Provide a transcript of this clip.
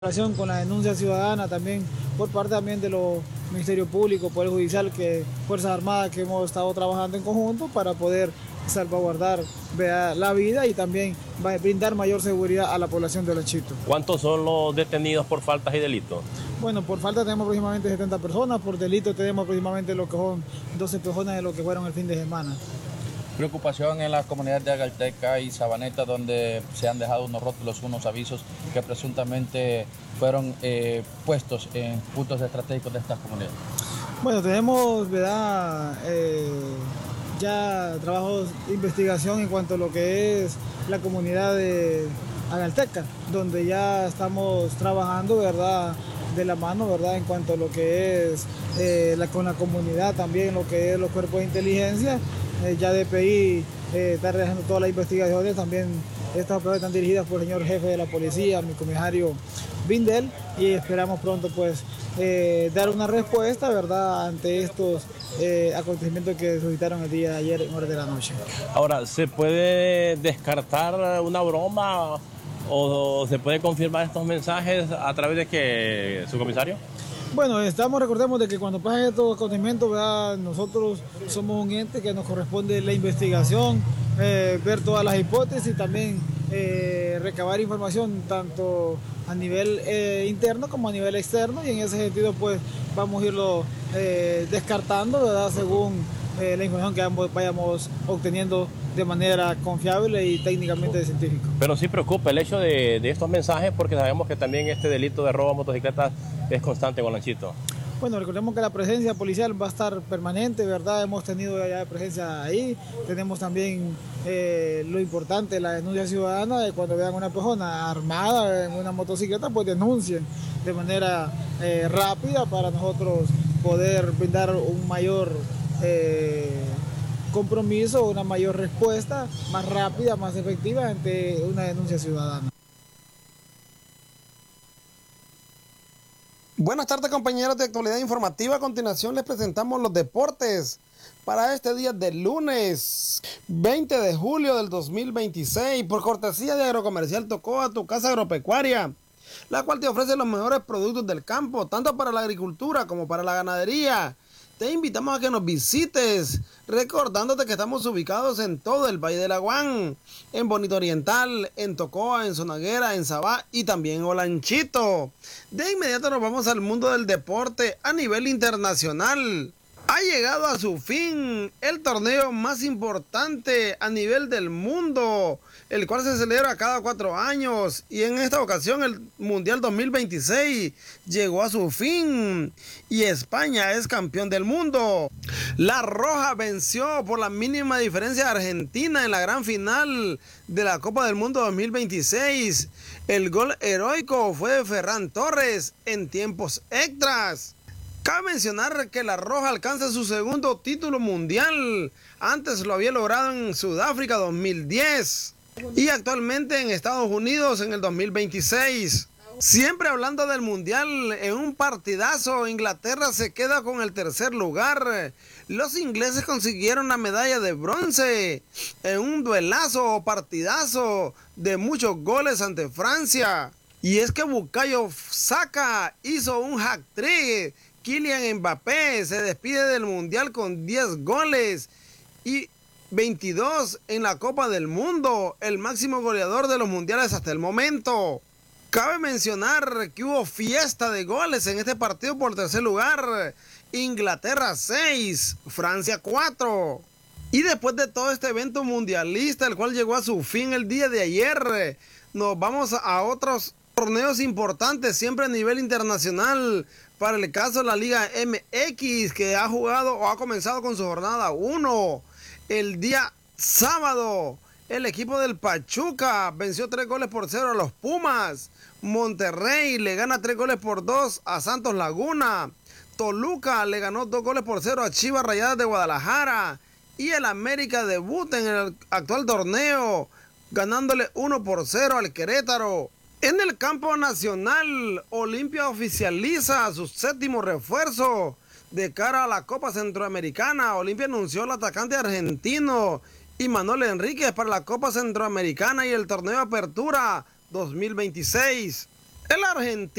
Relación con la denuncia ciudadana también por parte también de los Ministerios Públicos, Poder Judicial, que Fuerzas Armadas, que hemos estado trabajando en conjunto para poder salvaguardar la vida y también brindar mayor seguridad a la población de Olanchito. ¿Cuántos son los detenidos por faltas y delitos? Bueno, por falta tenemos aproximadamente 70 personas, por delito tenemos aproximadamente lo que son 12 personas de lo que fueron el fin de semana. Preocupación en la comunidad de Agalteca y Sabaneta, donde se han dejado unos rótulos, unos avisos que presuntamente fueron puestos en puntos estratégicos de estas comunidades. Bueno, tenemos, ¿verdad? Ya trabajos de investigación en cuanto a lo que es la comunidad de Agalteca, donde ya estamos trabajando, ¿verdad?, de la mano, ¿verdad?, en cuanto a lo que es con la comunidad, también lo que es los cuerpos de inteligencia. Ya DPI está realizando todas las investigaciones, también estas operaciones están dirigidas por el señor jefe de la policía, mi comisario Vindel, y esperamos pronto pues dar una respuesta, ¿verdad?, ante estos acontecimientos que suscitaron el día de ayer en horas de la noche. Ahora, ¿se puede descartar una broma o se puede confirmar estos mensajes a través de que su comisario? Bueno, recordemos de que cuando pasan estos acontecimientos, ¿verdad?, nosotros somos un ente que nos corresponde la investigación, ver todas las hipótesis y también recabar información tanto a nivel interno como a nivel externo, y en ese sentido pues vamos a irlo descartando, ¿verdad?, según la información que vayamos obteniendo de manera confiable y técnicamente científica. Pero sí preocupa el hecho de estos mensajes, porque sabemos que también este delito de robo a motocicletas es constante en Olanchito. Bueno, recordemos que la presencia policial va a estar permanente, ¿verdad? Hemos tenido ya presencia ahí. Tenemos también lo importante, la denuncia ciudadana, de cuando vean una persona armada en una motocicleta, pues denuncien de manera rápida para nosotros poder brindar un mayor compromiso, una mayor respuesta, más rápida, más efectiva ante una denuncia ciudadana. Buenas tardes, compañeros de Actualidad Informativa. A continuación les presentamos los deportes para este día de lunes 20 de julio del 2026, por cortesía de Agrocomercial Tocoa, tu casa agropecuaria, la cual te ofrece los mejores productos del campo, tanto para la agricultura como para la ganadería. Te invitamos a que nos visites, recordándote que estamos ubicados en todo el Valle del Aguán, en Bonito Oriental, en Tocoa, en Zonaguera, en Sabá y también en Olanchito. De inmediato nos vamos al mundo del deporte a nivel internacional. Ha llegado a su fin el torneo más importante a nivel del mundo, el cual se celebra cada 4 años, y en esta ocasión el Mundial 2026 llegó a su fin y España es campeón del mundo. La Roja venció por la mínima diferencia a Argentina en la gran final de la Copa del Mundo 2026. El gol heroico fue de Ferran Torres en tiempos extras. Cabe mencionar que la Roja alcanza su segundo título mundial. Antes lo había logrado en Sudáfrica 2010 y actualmente en Estados Unidos en el 2026. Siempre hablando del mundial, en un partidazo Inglaterra se queda con el tercer lugar. Los ingleses consiguieron la medalla de bronce en un duelazo o partidazo de muchos goles ante Francia. Y es que Bukayo Saka hizo un hat-trick. Kylian Mbappé se despide del Mundial con 10 goles y 22 en la Copa del Mundo, el máximo goleador de los mundiales hasta el momento. Cabe mencionar que hubo fiesta de goles en este partido por tercer lugar. Inglaterra 6, Francia 4. Y después de todo este evento mundialista, el cual llegó a su fin el día de ayer, nos vamos a otros torneos importantes, siempre a nivel internacional. Para el caso de la Liga MX, que ha jugado o ha comenzado con su jornada 1. El día sábado, el equipo del Pachuca venció 3-0 a los Pumas. Monterrey le gana 3-2 a Santos Laguna. Toluca le ganó 2-0 a Chivas Rayadas de Guadalajara. Y el América debuta en el actual torneo, ganándole 1-0 al Querétaro. En el campo nacional, Olimpia oficializa su 7º refuerzo de cara a la Copa Centroamericana. Olimpia anunció al atacante argentino Imanol Enríquez para la Copa Centroamericana y el torneo Apertura 2026. El argentino